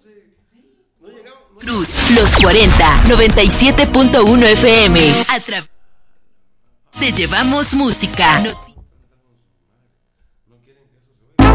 Cruz, los 40, 97.1 FM. A través de Llevamos Música.